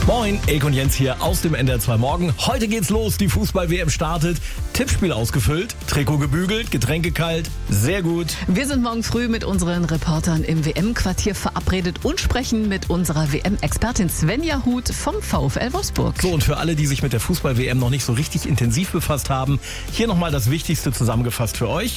Moin, Erik und Jens hier aus dem NDR 2 Morgen. Heute geht's los, die Fußball-WM startet. Tippspiel ausgefüllt, Trikot gebügelt, Getränke kalt, sehr gut. Wir sind morgen früh mit unseren Reportern im WM-Quartier verabredet und sprechen mit unserer WM-Expertin Svenja Huth vom VfL Wolfsburg. So, und für alle, die sich mit der Fußball-WM noch nicht so richtig intensiv befasst haben, hier nochmal das Wichtigste zusammengefasst für euch.